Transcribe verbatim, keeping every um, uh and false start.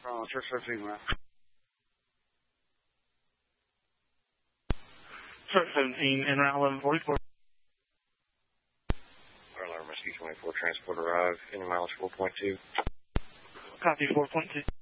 Oh, church seventeen, man. Church seventeen, en route eleven forty-four. Alarm Rescue twenty-four, transport arrive, any mileage four point two. Copy four point two.